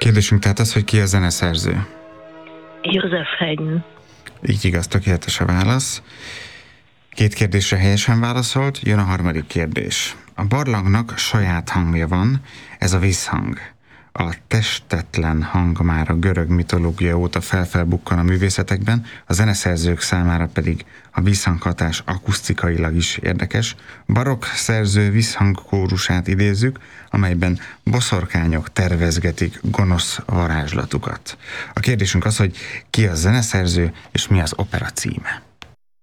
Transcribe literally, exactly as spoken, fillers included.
Kérdésünk tehát az, hogy ki a zeneszerző. József Haydn. Így igaz, tökéletes a válasz. Két kérdésre helyesen válaszolt, jön a harmadik kérdés. A barlangnak saját hangja van, ez a visszhang. A testetlen hang már a görög mitológia óta felfelbukkan a művészetekben, a zeneszerzők számára pedig a visszhanghatás akusztikailag is érdekes. Barokk szerző visszhangkórusát idézzük, amelyben boszorkányok tervezgetik gonosz varázslatukat. A kérdésünk az, hogy ki a zeneszerző és mi az opera címe.